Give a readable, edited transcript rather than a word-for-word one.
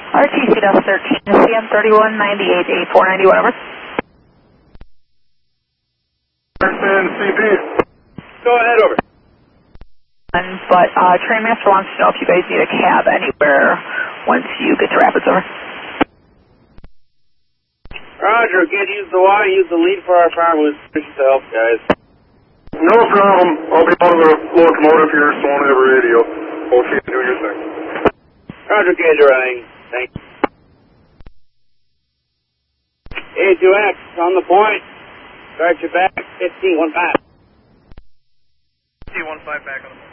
RTC Delta 13, CM 3198, 8491, over. CP. Go ahead, over. But Trainmaster wants to know if you guys need a cab anywhere once you get to Rapids, over. Roger, can't use the Y, use the lead for our power with permission to help, guys. No problem. I'll be on the locomotive here, so on every radio. Okay, do your thing. Roger, gauge running. Thanks. A2X, on the point. Start your back, 15-15. 15-15 back on the point.